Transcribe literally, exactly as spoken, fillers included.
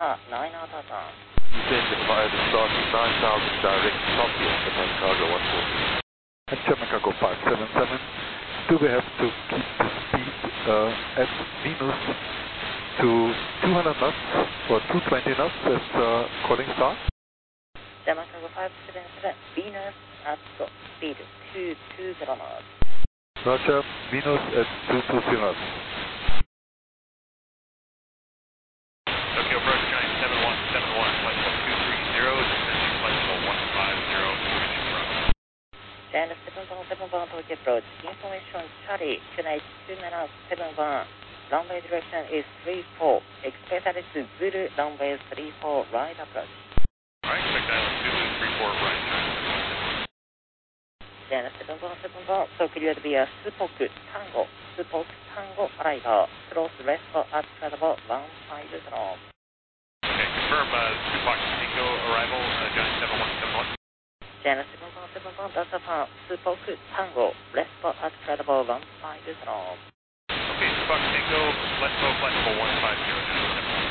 Uh, nine out of ten. Descended via the start nine thousand direct copy of Japan Cargo one four. At Japan Cargo five seven seven, do we have to keep the speed uh, at Venus to two hundred knots or two twenty knots as uh, calling start? Japan Cargo five seven seven, Venus at speed two two zero knots. Roger, Venus at two two zero knots. Tokyo approach nine seven one seven one, flight level two three zero, descending flight level one five zero, moving in front. Jan seven one seven one, Tokyo approach, information Charlie, United two nine seven one, runway direction is three four, expect that it's Zulu, runway three four, right approach. Alright, expect that Zulu three four, right, nine seven one seven one. Jan seven one seven one, so clear to be a Supok Tango, Supok Tango arrival, close rest at credible one five zero. Okay, confirm uh, Tupac Tango arrival, uh, Giant seven one seven one. Jan seven one seven one, Delta Fan, Supok Tango, rest at credible one five zero. Okay, Tupac Tango, let's go flight level one five zero, Giant seven one.